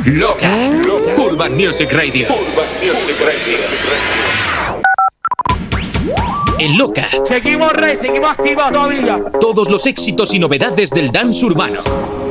Loca. Urban Music Radio. En Loca. Seguimos, Rey, seguimos activos todavía. Todos los éxitos y novedades del dance urbano.